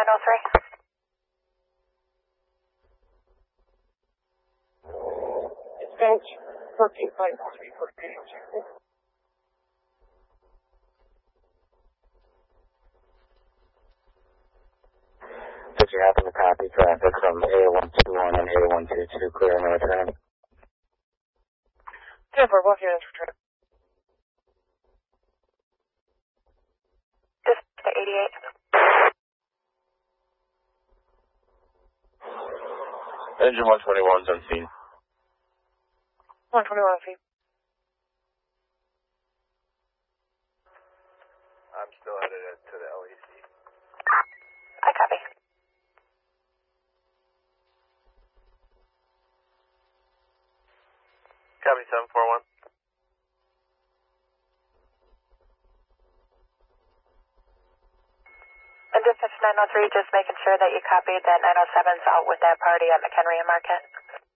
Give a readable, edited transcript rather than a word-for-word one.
903. Dispatch, Purchase 903 for the objective. Did you happen to copy traffic from A121 and A122 clear and return? 10 for Bucky and return. Dispatch to 88. Engine 121's on scene. 121 feet. I'm still headed to the LEC. I copy. Copy 741. And Dispatch 903, just making sure that you copied that 907's out with that party at McHenry and Market.